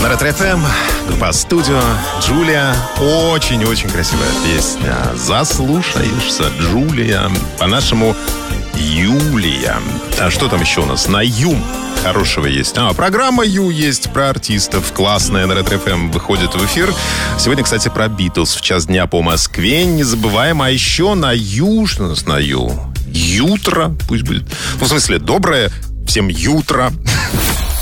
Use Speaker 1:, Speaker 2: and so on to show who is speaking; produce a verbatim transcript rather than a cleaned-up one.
Speaker 1: На Ретро-эф эм, группа «Студио», Джулия. Очень-очень красивая песня. Заслушаешься, Джулия. По-нашему, Юлия. А что там еще у нас? На Ю хорошего есть. А, программа Ю есть про артистов. Классная, на Ретро-эф эм выходит в эфир. Сегодня, кстати, про Битлз в час дня по Москве. Не забываем. А еще на Ю, что у нас на Ю? Ютро, пусть будет. Ну, в смысле, доброе всем ютро.